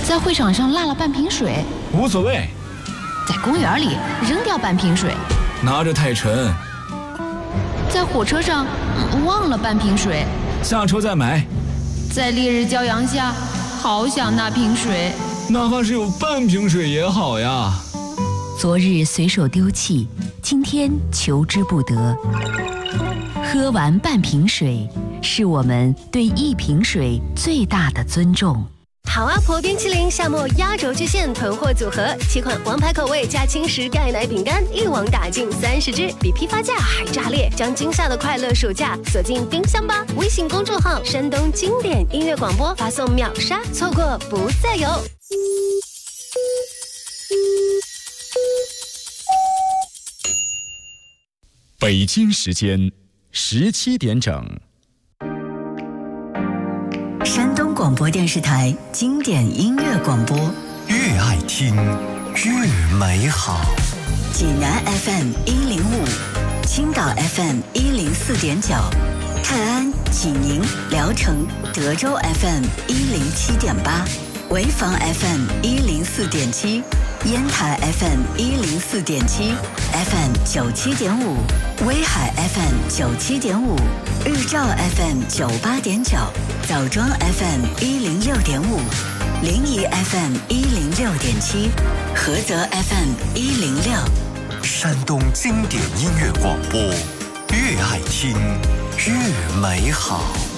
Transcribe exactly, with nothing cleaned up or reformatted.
在会场上落了半瓶水， 无所谓。 在公园里扔掉半瓶水， 拿着太沉。 在火车上、嗯、忘了半瓶水， 下车再买。 在烈日骄阳下，好想那瓶水， 哪怕是有半瓶水也好呀。 昨日随手丢弃，今天求之不得。喝完半瓶水，是我们对一瓶水最大的尊重。 好啊婆冰淇淋夏末压轴巨献囤货组合，七款王牌口味加轻食钙奶饼干，一网打尽三十只，比批发价还炸裂！将今夏的快乐暑假锁进冰箱吧！微信公众号山东经典音乐广播，发送秒杀，错过不再有。 北京时间十七点整。 山东广播电视台经典音乐广播， 越爱听越美好。 济南 F M 一零五，青岛 F M 一零四点九，泰安、济宁、聊城、德州 F M 一零七点八，潍坊 F M 一零四点七，烟台 F M 一零四点七 ，F M 九七点五，威海 F M 九七点五，日照 F M 九八点九，枣庄 F M 一零六点五，临沂 F M 一零六点七，菏泽 F M 一零六。 山东经典音乐广播，越爱听越美好。